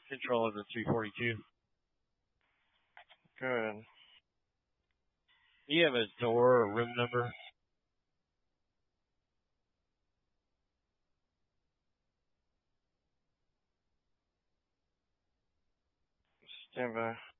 Control of the 342. Good. Do you have a door or room number? Stand by.